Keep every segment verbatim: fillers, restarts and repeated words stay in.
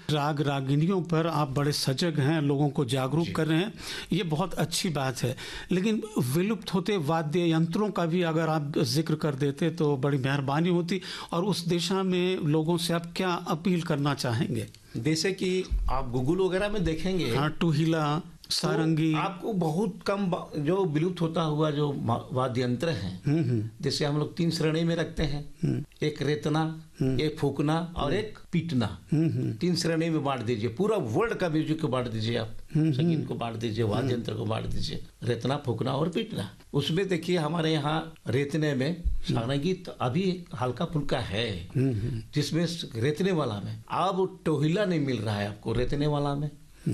राग रागिनियों पर आप बड़े सजग हैं, लोगों को जागरूक कर रहे हैं, ये बहुत अच्छी बात है। लेकिन विलुप्त होते वाद्य यंत्रों का भी अगर आप जिक्र कर देते तो बड़ी मेहरबानी होती, और उस दिशा में लोगों से आप क्या अपील करना चाहेंगे? जैसे कि आप गूगल वगैरह में देखेंगे, हाँ, टूहिला, सारंगी, तो आपको बहुत कम जो विलुप्त होता हुआ जो वाद्य यंत्र हैं, जैसे हम लोग तीन श्रेणी में रखते हैं, एक रेतना, एक फूकना और एक पीटना। तीन श्रेणी में बांट दीजिए, पूरा वर्ल्ड का म्यूजिक को बांट दीजिए, आप संगीत को बांट दीजिए, वाद्य यंत्र को बांट दीजिए, रेतना, फूकना और पीटना। उसमें देखिए हमारे यहाँ रेतने में सारंगी तो अभी हल्का फुल्का है, जिसमें रेतने वाला में अब टोहिला नहीं मिल रहा है आपको, रेतने वाला में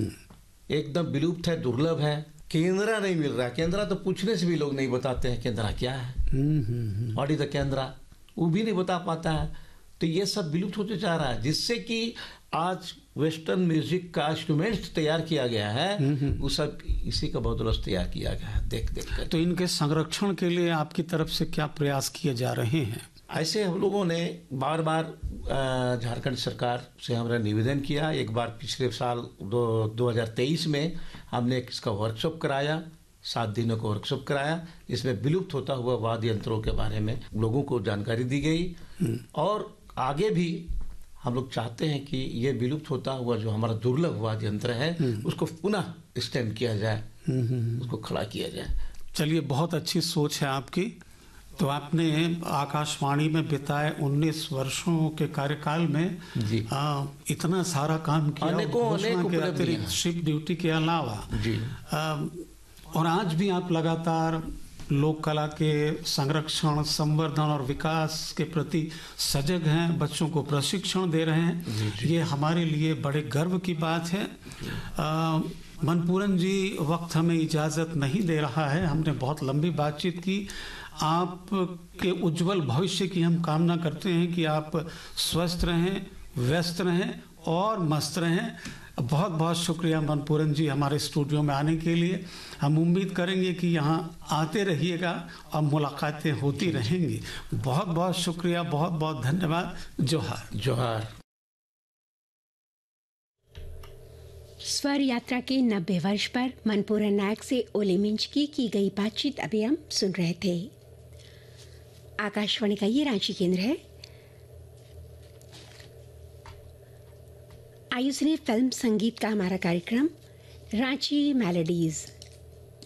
एकदम विलुप्त है, दुर्लभ है। केंद्रा नहीं मिल रहा है, केंद्रा तो पूछने से भी लोग नहीं बताते हैं केंद्रा क्या है, व्हाट इज द केंद्रा, वो भी नहीं बता पाता है। तो ये सब विलुप्त होते जा रहा है, जिससे कि आज वेस्टर्न म्यूजिक का इंस्ट्रूमेंट्स तैयार किया गया है, वो सब इसी का बदौलत तैयार किया गया है, देख देख कर। तो इनके संरक्षण के लिए आपकी तरफ से क्या प्रयास किए जा रहे हैं? ऐसे हम लोगों ने बार बार झारखंड सरकार से हमने निवेदन किया। एक बार पिछले साल दो दो हज़ार तेईस में हमने इसका वर्कशॉप कराया, सात दिनों का वर्कशॉप कराया, इसमें विलुप्त होता हुआ वाद्य यंत्रों के बारे में लोगों को जानकारी दी गई। और आगे भी हम लोग चाहते हैं कि ये विलुप्त होता हुआ जो हमारा दुर्लभ वाद्य यंत्र है उसको पुनः स्टैंड किया जाए, उसको खड़ा किया जाए। चलिए, बहुत अच्छी सोच है आपकी। तो आपने आकाशवाणी में बिताए उन्नीस वर्षों के कार्यकाल में जी आ, इतना सारा काम किया, अनेकों अनेकों के अतिरिक्त शिप ड्यूटी के अलावा जी आ, और आज भी आप लगातार लोक कला के संरक्षण, संवर्धन और विकास के प्रति सजग हैं, बच्चों को प्रशिक्षण दे रहे हैं। जी, जी। ये हमारे लिए बड़े गर्व की बात है। आ, मनपूरन जी, वक्त हमें इजाज़त नहीं दे रहा है, हमने बहुत लंबी बातचीत की। आप के उज्जवल भविष्य की हम कामना करते हैं कि आप स्वस्थ रहें, व्यस्त रहें और मस्त रहें। बहुत बहुत शुक्रिया मनपूरन जी हमारे स्टूडियो में आने के लिए। हम उम्मीद करेंगे कि यहाँ आते रहिएगा और मुलाकातें होती रहेंगी। बहुत बहुत शुक्रिया, बहुत बहुत धन्यवाद। जोहार जोहार। स्वर यात्रा के नब्बे वर्ष पर मनपूरन नायक से ओले मिंच की की गई बातचीत अभी हम सुन रहे थे। आकाशवाणी का ये रांची केंद्र है। आइए सुनिए फिल्म संगीत का हमारा कार्यक्रम रांची मेलोडीज।